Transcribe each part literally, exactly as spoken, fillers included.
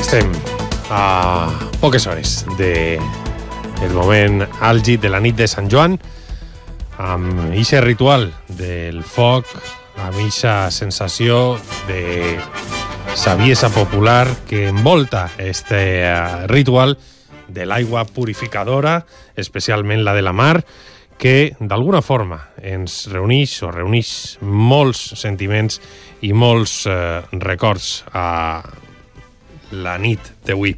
estem a poques hores del moment àlgid de la nit de Sant Joan, amb ixe ritual del foc, amb ixa sensació de saviesa popular que envolta este ritual de l'aigua purificadora, especialment la de la mar, que d'alguna forma ens reuneix o reuneix molts sentiments i molts eh, records a la nit d'avui.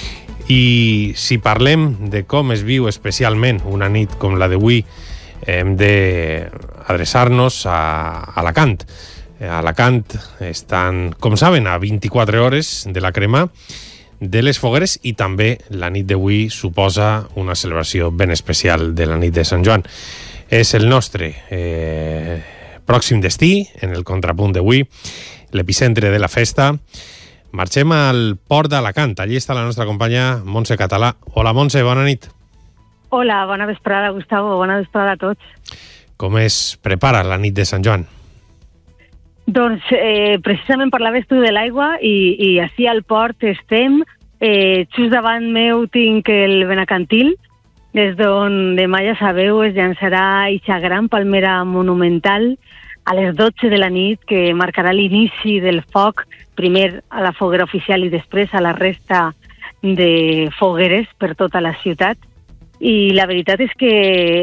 I si parlem de com es viu especialment una nit com la d'avui, hem d'adreçar-nos a Alacant. A Alacant estan, com saben, a vint-i-quatre hores de la crema de les fogueres, i també la nit d'avui suposa una celebració ben especial de la nit de Sant Joan. És el nostre eh, pròxim destí, en el contrapunt d'avui, l'epicentre de la festa. Marxem al port d'Alacant. Allí està la nostra companya Montse Català. Hola, Montse, bona nit. Hola, bona vesprada, Gustavo, bona vesprada a tots. Com es prepara la nit de Sant Joan? Doncs eh, precisament parlaves tu de l'aigua i, i així al port estem. Eh, just davant meu tinc el Benacantil, des d'on demà, ja sabeu, es llançarà eixa gran palmera monumental a les dotze de la nit, que marcarà l'inici del foc, primer a la foguera oficial i després a la resta de fogueres per tota la ciutat. I la veritat és que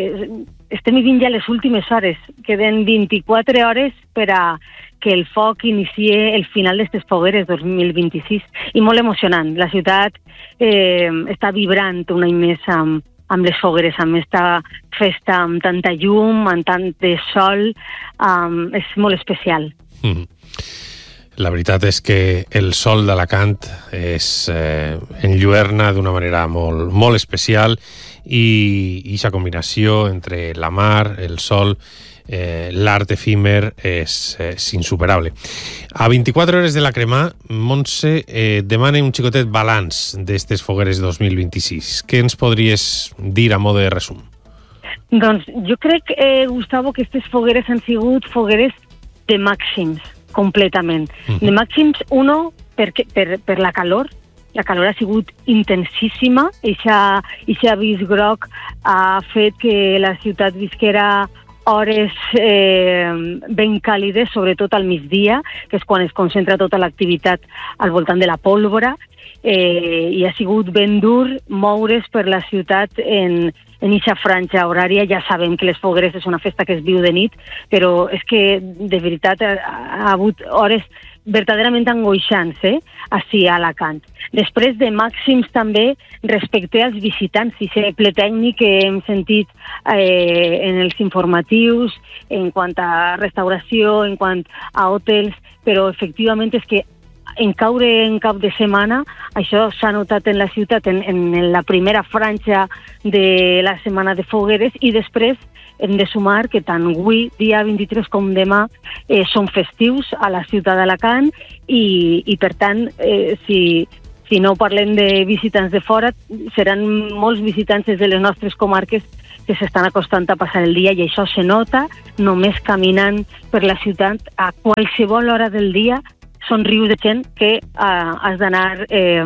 estem vivint ja les últimes hores. Queden vint-i-quatre hores per a que el foc inicie el final d'aquestes fogueres dos mil vint-i-sis. I molt emocionant. La ciutat eh, està vibrant un any més amb, amb les fogueres, amb aquesta festa, amb tanta llum, amb tant de sol. Um, és molt especial. Mm. La veritat és que el sol d'Alacant és eh, enlluerna d'una manera molt, molt especial, i aquesta combinació entre la mar, el sol, eh, l'art efímer és, és insuperable. A vint-i-quatre hores de la crema, Montse eh, demana un xicotet balanç d'estes fogueres dos mil vint-i-sis. Què ens podries dir a mode de resum? Doncs jo crec, eh, Gustavo, que aquestes fogueres han sigut fogueres de màxims, completament. Mm-hmm. De màxims, uno, per, per, per la calor. La calor ha sigut intensíssima. Eixe avís groc ha fet que la ciutat visquera hores eh, ben càlides, sobretot al migdia, que és quan es concentra tota l'activitat al voltant de la pólvora, eh, i ha sigut ben dur moure's per la ciutat en en eixa franja horària. Ja sabem que les fogueres és una festa que es viu de nit, però és que, de veritat, ha, ha hagut hores verdaderament angoixants, eh? Així a Alacant. Després de màxims també respecte als visitants, i aquest ple tècnic que hem sentit eh, en els informatius, en quant a restauració, en quant a hotels, però efectivament és que en caure en cap de setmana, això s'ha notat en la ciutat, en, en la primera franja de la setmana de fogueres, i després hem de sumar que tant avui, dia vint-i-tres, com demà, eh, són festius a la ciutat d'Alacant, i, i per tant, eh, si, si no parlem de visitants de fora, seran molts visitants de les nostres comarques que s'estan acostant a passar el dia, i això se nota només caminant per la ciutat a qualsevol hora del dia. Són rius de gent que uh, has d'anar eh,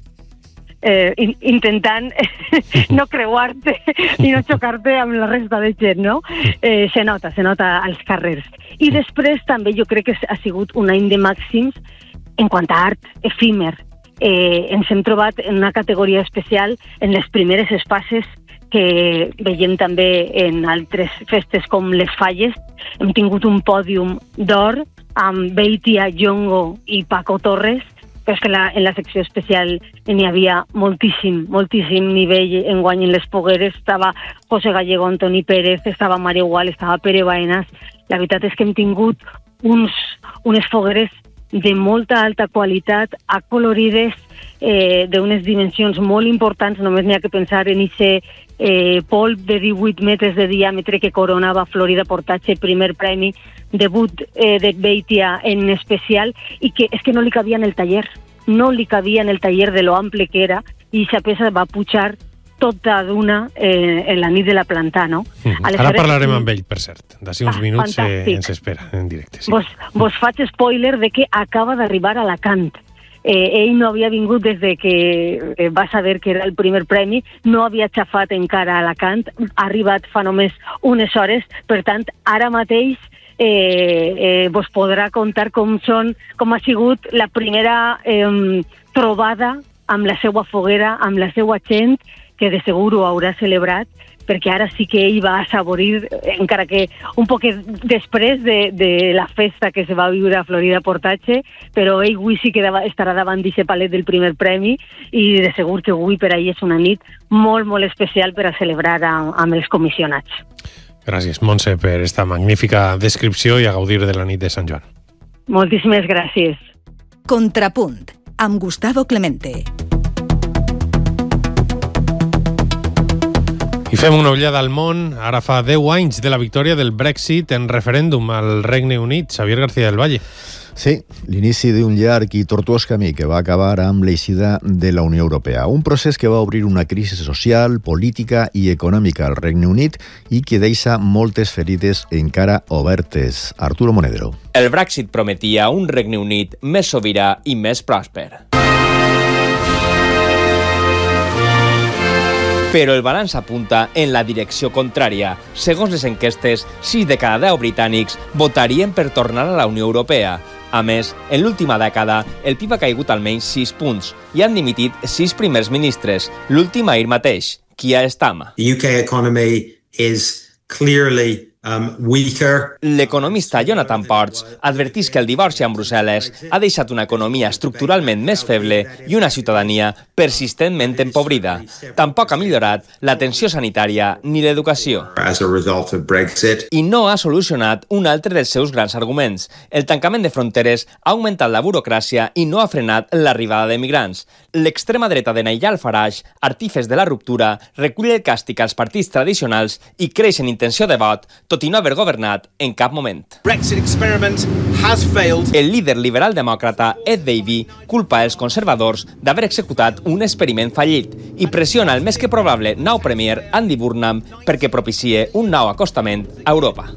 eh, in, intentant no creuar-te i no xocar-te amb la resta de gent, no? Eh, se nota, se nota als carrers. I després també jo crec que ha sigut un any de màxims en quant a art efímer. Eh, ens hem trobat en una categoria especial en les primeres espases que veiem també en altres festes com les Falles. Hem tingut un pòdium d'or amb Beitia, Yongo i Paco Torres, però és que la, en la secció especial n'hi havia moltíssim, moltíssim nivell enguany en les fogueres. Estava José Gallego, Antoni Pérez, estava Mario Gual, estava Pere Baenas. La veritat és que hem tingut uns, unes fogueres de molta alta qualitat, acolorides, eh, d'unes dimensions molt importants. Només n'hi ha que pensar en aquest eh, polp de divuit metres de diàmetre que coronava Florida Portatge, primer premi debut eh, de Beitia en especial, i que és que no li cabia en el taller, no li cabia en el taller de lo ample que era, i aquesta peça va pujar tota d'una eh, en la nit de la planta, no? Mm. Ara parlarem amb ell, per cert. D'ací uns ah, minuts eh, ens espera en directe. Sí. Vos, vos faig spoiler de que acaba d'arribar a Alacant. Eh, ell no havia vingut des de que eh, va saber que era el primer premi, no havia xafat encara a Alacant, ha arribat fa només unes hores, per tant, ara mateix eh, eh, vos podrà contar com, són, com ha sigut la primera eh, trobada amb la seva foguera, amb la seva gent, que de segur ho haurà celebrat, perquè ara sí que ell va assaborir, encara que un poc després de, de la festa que se va viure a Florida Portatge, però ell avui sí que estarà davant d'aquest palet del primer premi i de segur que avui per a ell és una nit molt, molt especial per a celebrar amb, amb els comissionats. Gràcies, Montse, per esta magnífica descripció i a gaudir de la nit de Sant Joan. Moltíssimes gràcies. Contrapunt, amb Gustavo Clemente. I fem una ullada al món. Ara fa deu anys de la victòria del Brexit en referèndum al Regne Unit. Xavier García del Valle. Sí, l'inici d'un llarg i tortuós camí que va acabar amb l'eixida de la Unió Europea. Un procés que va obrir una crisi social, política i econòmica al Regne Unit i que deixa moltes ferides encara obertes. Arturo Monedero. El Brexit prometia un Regne Unit més sobirà i més pròsper. Però el balanç apunta en la direcció contrària. Segons les enquestes, sis de cada deu britànics votarien per tornar a la Unió Europea. A més, en l'última dècada, el P I B ha caigut almenys sis punts i han dimitit sis primers ministres, l'últim ahir mateix, Keir Starmer. The U K economy is clearly Um, weaker. L'economista Jonathan Ports advertís que el divorci amb Brussel·les ha deixat una economia estructuralment més feble i una ciutadania persistentment empobrida. Tampoc ha millorat l'atenció sanitària ni l'educació. As a result of Brexit. I no ha solucionat un altre dels seus grans arguments. El tancament de fronteres ha augmentat la burocràcia i no ha frenat l'arribada de migrants. L'extrema dreta de Nigel Farage, artífex de la ruptura, recull el càstig als partits tradicionals i creix en intenció de vot, tot i no haver governat en cap moment. Brexit experiment has failed. El líder liberal demòcrata Ed Davey culpa els conservadors d'haver executat un experiment fallit i pressiona el més que probable nou premier Andy Burnham perquè propicie un nou acostament a Europa.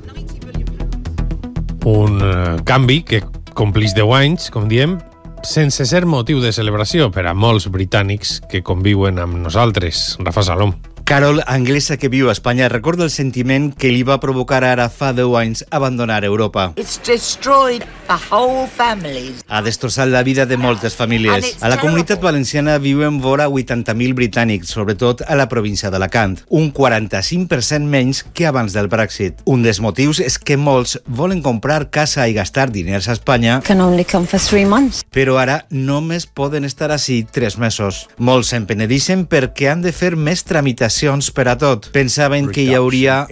Un uh, canvi que complix deu anys, com diem, sense ser motiu de celebració per a molts britànics que conviuen amb nosaltres. Rafa Salom. Carol, anglesa que viu a Espanya, recorda el sentiment que li va provocar ara fa deu anys abandonar Europa. It's destroyed a whole family. Ha destrossat la vida de moltes famílies. A la Comunitat Valenciana viuen vora vuitanta mil britànics, sobretot a la província d'Alacant, un quaranta-cinc per cent menys que abans del Brexit. Un dels motius és que molts volen comprar casa i gastar diners a Espanya, Can only come for three months. però ara només poden estar així tres mesos. Molts se'n penedixen perquè han de fer més tramitacions per a tot. Pensaven que hi hauria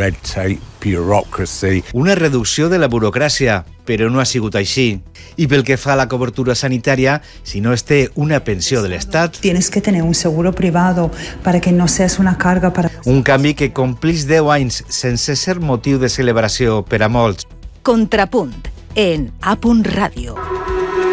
una reducció de la burocràcia, però no ha sigut així. I pel que fa a la cobertura sanitària, si no es té una pensió de l'Estat, tienes que tener un seguro privado para que no seas una carga para... Un canvi que complix deu anys sense ser motiu de celebració per a molts. Contrapunt, en A Punt Ràdio.